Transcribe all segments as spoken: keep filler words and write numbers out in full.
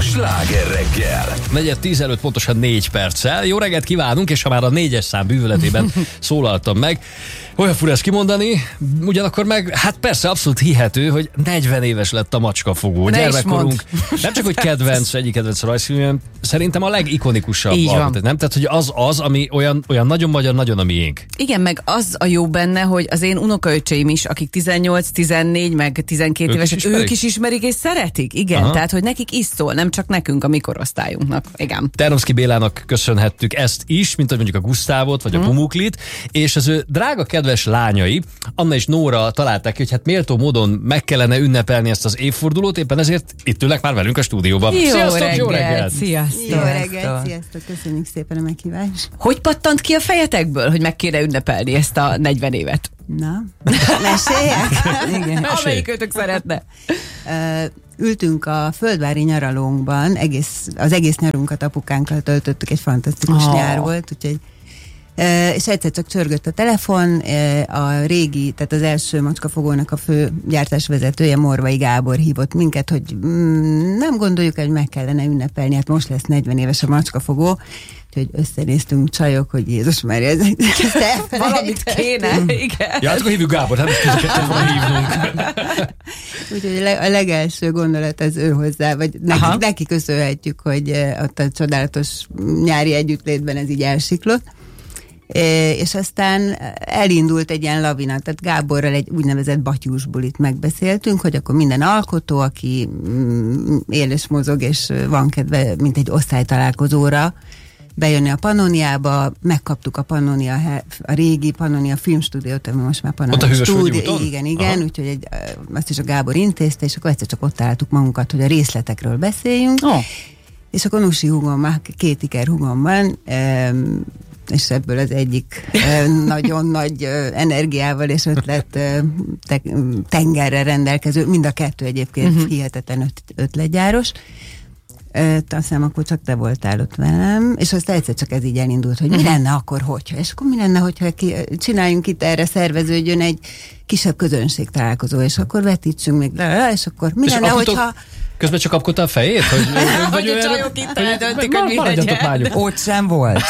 Sláger reggel. Negyed tíz előtt pontosan négy perccel. Jó reggelt kívánunk, és ha már a négyes szám bűvöletében szólaltam meg, olyan fura ezt kimondani, ugyanakkor meg, hát persze abszolút hihető, hogy negyven éves lett a Macskafogó. Ne Gyermekkorunk nem csak, hogy kedvenc, egyik kedvenc rajzfilmem, szerintem a legikonikusabb alkotás, nem? Tehát, hogy az az, ami olyan, olyan nagyon magyar, nagyon a miénk. Igen, meg az a jó benne, hogy az én unokaöcseim is, akik tizennyolc, tizennégy, meg tizenkét ők évesek, is ők is ismerik és szeretik. Igen, Aha. tehát, hogy nekik is szól, nem csak nekünk, a mi korosztályunknak. Igen. Tarnowski Bélának köszönhettük ezt is, mint hogy mondjuk a Gusztávot, vagy a Pumuklit, és az ő drága kedves lányai, Anna és Nóra találták ki, hogy hát méltó módon meg kellene ünnepelni ezt az évfordulót, éppen ezért itt ülnek már velünk a stúdióban. Jó Sziasztok, reggelt, jó reggelt! Sziasztok! Jó reggelt, sziasztok, köszönjük szépen a meghívást. Hogy pattant ki a fejetekből, hogy meg kéne ünnepelni ezt a negyven évet? Na, meséljek? Igen. Amelyik őtök szeretne? Uh, ültünk a földvári nyaralónkban, egész, az egész nyarunkat apukánkkal töltöttük, egy fantasztikus Oh. nyár volt, úgyhogy Uh, és egyszer csak csörgött a telefon, uh, a régi, tehát az első Macskafogónak a fő gyártásvezetője, Morvai Gábor hívott minket, hogy mm, nem gondoljuk, hogy meg kellene ünnepelni, hát most lesz negyven éves a Macskafogó, úgyhogy összenéztünk csajok, hogy Jézus Mária, ez Valamit kéne, igen. Ja, hát akkor hívjuk Gábor, hát most kicsit volna hívnunk. Úgyhogy a leg- a legelső gondolat az ő hozzá, vagy neki, neki köszönhetjük, hogy uh, ott a csodálatos nyári együttlétben ez így elsiklott. És aztán elindult egy ilyen lavina, tehát Gáborral egy úgynevezett batyús bulit megbeszéltünk, hogy akkor minden alkotó, aki él és mozog, és van kedve, mint egy osztálytalálkozóra bejönni a Pannoniába, megkaptuk a Pannonia, a régi Pannonia filmstúdiót, ami most már Pannonia ott a Hűvös stúdió. úton? Igen, igen, Aha. úgyhogy egy, azt is a Gábor intézte, és akkor egyszer csak ott találtuk magunkat, hogy a részletekről beszéljünk. Oh. És És akkor Nusi húgommal, két iker húgom van, és ebből az egyik nagyon nagy energiával és ötlet tengerrel rendelkező, mind a kettő egyébként uh-huh. hihetetlen öt, ötletgyáros. Azt hiszem, akkor csak te voltál ott velem, és aztán egyszer csak ez így elindult, hogy mi uh-huh. lenne akkor, hogyha, és akkor mi lenne, hogyha ki, csináljunk itt erre, szerveződjön egy kisebb közönség találkozó, és akkor vetítsünk még rá, és akkor mi és lenne, alkotók... hogyha... Közben csak kapkodta a fejét? Hogy, hogy a csajok itt eldöntik, hogy mi legyen. Ott sem volt.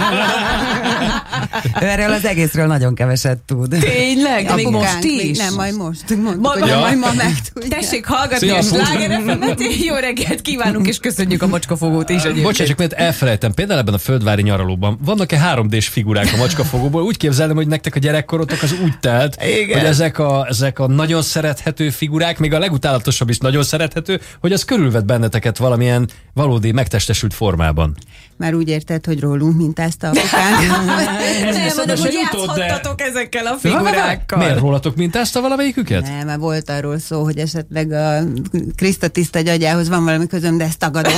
Erről az egészről nagyon keveset tud. Tényleg? De még most is? Még nem, majd most. Mondtuk, Ma, hogy ja. majd ma megtudja. Tessék hallgatni a Sláger ef emet, jó reggelt kívánunk, és köszönjük a Macskafogót is egyébként. Bocsánat, csak mert elfelejtem, például ebben a földvári nyaralóban vannak-e három dés figurák a Macskafogóból? Úgy képzelem, hogy nektek a gyerekkorotok az úgy telt, igen. hogy ezek a, ezek a nagyon szerethető figurák, még a legutálatosabb is nagyon szerethető, hogy az körülvet benneteket valamilyen valódi megtestesült formában. Már úgy érted, hogy rólunk mintázta apukánk. Nem, mondom, hogy jutott, játszhattatok ezekkel a figurákkal. Miért rólatok mintázta valamelyiküket? Nem, mert volt arról szó, hogy esetleg a Kriszta tiszta gyagyához van valami közöm, de ezt tagadom.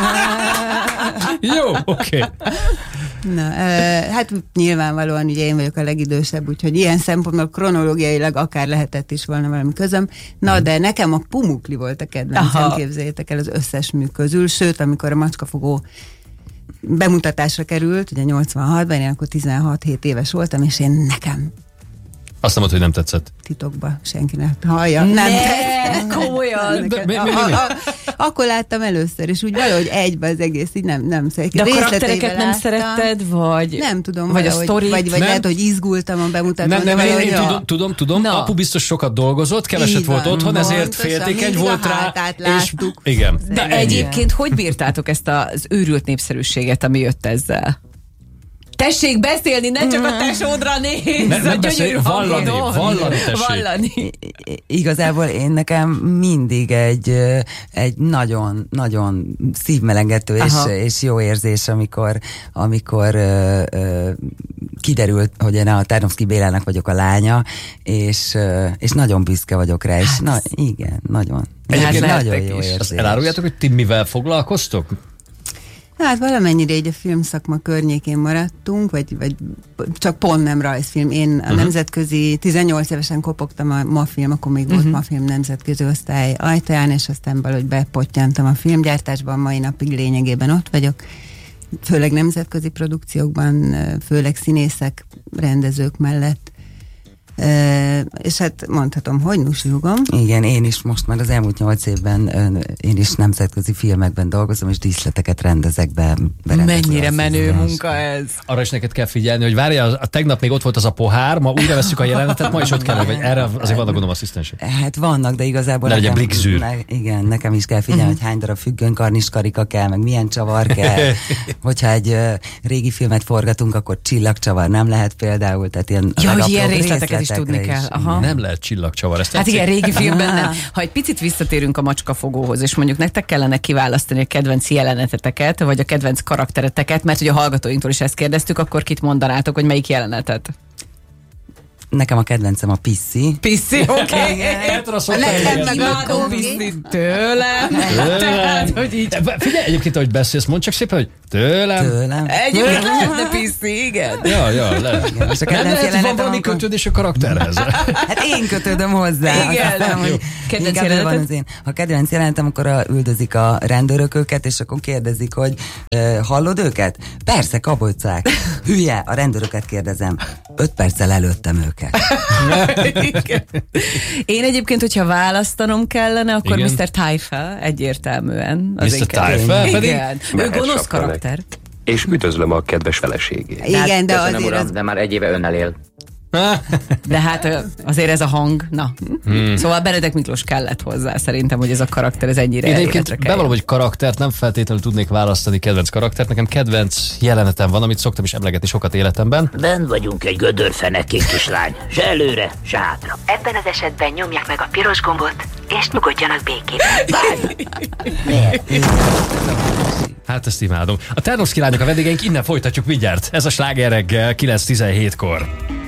Jó, oké. Okay. Na, hát nyilvánvalóan ugye én vagyok a legidősebb, úgyhogy ilyen szempontból kronológiailag akár lehetett is volna valami közöm. Na, de nekem a Pumukli volt a kedvencem, képzeljétek el, az összes mű közül, sőt, amikor a Macskafogó bemutatásra került, ugye nyolcvanhatban, én akkor tizenhat-hét éves voltam, és én nekem Azt mondod, hogy nem tetszett. titokba senki ne hallja. Nem, Ne, komolyan. De mi, mi, mi, mi? A, a, akkor láttam először, és úgy valahogy egybe az egész, így nem, nem De a karaktereket nem szeretted, vagy? Nem tudom, vagy a valahogy, sztori? vagy, vagy Nem. lehet, hogy izgultam a bemutatón. Nem, nem, de én, valahogy én a- tudom, tudom, tudom. Na. Apu biztos sokat dolgozott, keveset Így volt van, otthon, ezért pontosan, féltékeny mindig volt a rá. hátát És, láttuk. igen. De Ennyi. egyébként hogy bírtátok ezt az őrült népszerűséget, ami jött ezzel? Tessék beszélni, ne csak a tesódra nézz! Ne- nem a beszélj, gyönyörű vallani, hangodon. vallani, tessék. Vallani. I- Igazából én nekem mindig egy, ö, egy nagyon, nagyon szívmelengető és, Aha. és jó érzés, amikor, amikor ö, ö, kiderült, hogy én a Tarnowski Bélának vagyok a lánya, és, ö, és nagyon büszke vagyok rá, és Hát na, igen, nagyon. Egyébként nagyon lehettek jó is. érzés. Azt eláruljátok, hogy ti mivel foglalkoztok? Hát valamennyire így a filmszakma környékén maradtunk, vagy, vagy csak pont nem rajzfilm. Én a uh-huh. nemzetközi, tizennyolc évesen kopogtam a MAFILM, akkor még volt uh-huh. MAFILM nemzetközi osztály ajtaján, és aztán valahogy bepottyantam a filmgyártásban, mai napig lényegében ott vagyok. Főleg nemzetközi produkciókban, főleg színészek, rendezők mellett. E, és hát mondhatom, hogy Nusi húgom. Igen, én is most már az elmúlt nyolc évben én is nemzetközi filmekben dolgozom, és díszleteket rendezek be. Mennyire menő munka ez. Arra is neked kell figyelni, hogy várjál, a tegnap még ott volt az a pohár, ma újra veszük a jelenetet, ma is ott kell, vagy erre azért vannak gondolom asszisztensek. Hát vannak, de igazából ne nekem, ne, igen, nekem is kell figyelni, hogy hány darab függön karniskarika kell, meg milyen csavar kell. Hogyha egy uh, régi filmet forgatunk, akkor csillagcsavar nem lehet például, tehát ilyen ja, hogy ilyen részleteket is tudni kell. Aha. Nem lehet csillagcsavar. Ezt hát igen, régi filmben nem. Ha egy picit visszatérünk a macskafogóhoz, és mondjuk nektek kellene kiválasztani a kedvenc jeleneteteket, vagy a kedvenc karaktereteket, mert ugye a hallgatóinktól is ezt kérdeztük, akkor kit mondanátok, hogy melyik jelenetet? Nekem a kedvencem a Pissi. Pissi, oké. Okay. Nekem meg a Pissi tőlem. Tehát, hogy így. Figyelj, egyébként, ahogy beszélsz, mondd csak szépen, hogy tőlem. Tőlem. Egyébként lehetne Pissi, igen. Ja, ja, lehet. Nem lehet, hogy van valami kötődés a karakterhez. Hát én kötődöm hozzá. Igen. Kedvenc jelenetet? Ha kedvenc jelenetem, akkor a, üldözik a rendőrök őket, és akkor kérdezik, hogy e, hallod őket? Persze, kabocák. Hülye, a rendőröket kérdezem. Öt perccel előttem őket. Én egyébként, hogyha választanom kellene, akkor igen. miszter Tyfel egyértelműen. miszter Tyfel? Igen. Ő gonosz karakter. És üdvözlöm a kedves feleségét. Igen, de Köszönöm, azért uram, az... de már egy éve önnel él. De hát azért ez a hang, na. Hmm. Szóval Benedek Miklós kellett hozzá, szerintem, hogy ez a karakter, ez ennyire én életre egyébként kell. bevallom, hogy karaktert nem feltétlenül tudnék választani, kedvenc karaktert. Nekem kedvenc jelenetem van, amit szoktam is emlegetni sokat életemben. Benn vagyunk egy gödörfenekék kislány. Se előre, se hátra. Ebben az esetben nyomják meg a piros gombot, és nyugodjanak békében. Miért? Hát ezt imádom. A Ternovszky lányok a vendégeink, innen folytatjuk mindjárt. Ez a Sláger reggel kilenc tizenhétkor.